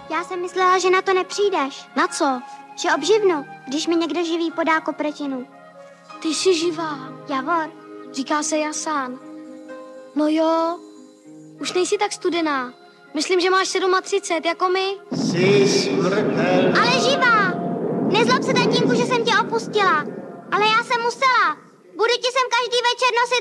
Já jsem myslela, že na to nepřijdeš. Na co? Že obživnu, když mi někdo živý podá kopretinu. Ty jsi živá. Javor. Říká se Jasán. No jo, už nejsi tak studená. Myslím, že máš 37, jako my. Jsi smrtel. Ale živá! Nezlob se, tatínku, že jsem tě opustila. Ale já jsem musela. Budu ti sem každý večer nosit